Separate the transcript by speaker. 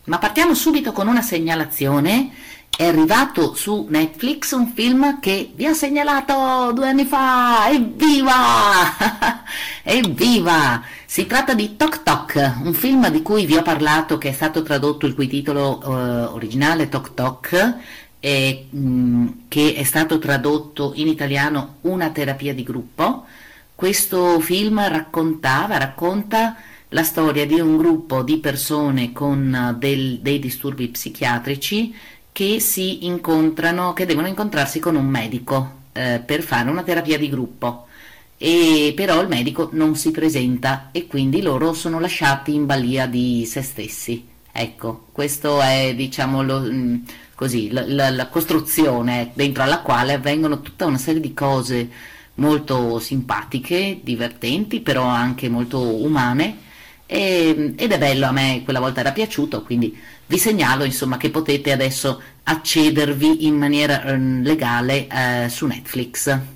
Speaker 1: Ma partiamo subito con una segnalazione. È arrivato su Netflix un film che vi ho segnalato 2 anni fa. Evviva! Evviva! Si tratta di Tok Tok, un film di cui vi ho parlato, che è stato tradotto, il cui titolo originale Tok Tok, che è stato tradotto in italiano Una terapia di gruppo. Questo film racconta la storia di un gruppo di persone con dei disturbi psichiatrici che si incontrano, che devono incontrarsi con un medico per fare una terapia di gruppo, e però il medico non si presenta e quindi loro sono lasciati in balia di se stessi. Ecco, questo è, diciamo, così, la costruzione dentro alla quale avvengono tutta una serie di cose molto simpatiche, divertenti, però anche molto umane, ed è bello. A me quella volta era piaciuto, quindi vi segnalo insomma che potete adesso accedervi in maniera legale su Netflix.